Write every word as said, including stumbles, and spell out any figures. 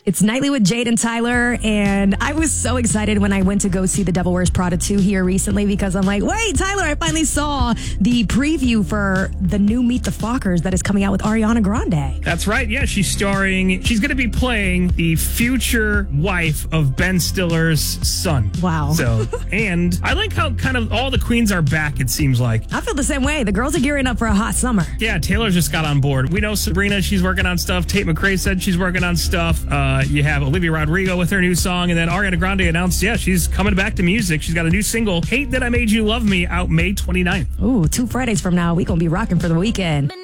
It's Nightly with Jade and Tyler, and I was so excited when I went to go see The Devil Wears Prada two here recently because I'm like, wait, Tyler, I finally saw the preview for the new Meet the Fockers that is coming out with Ariana Grande. That's right. Yeah, she's starring, she's going to be playing the future wife of Ben Stiller's son. Wow. So, and I like how kind of all the queens are back, it seems like. I feel the same way. The girls are gearing up for a hot summer. Yeah, Taylor just got on board. We know Sabrina, she's working on stuff. Tate McRae said she's working on stuff. Uh, you have Olivia Rodrigo with her new song, and then Ariana Grande announced, yeah, she's coming back to music. She's got a new single, Hate That I Made You Love Me, out May twenty-ninth. Ooh, two Fridays from now, we gonna be rocking for the weekend.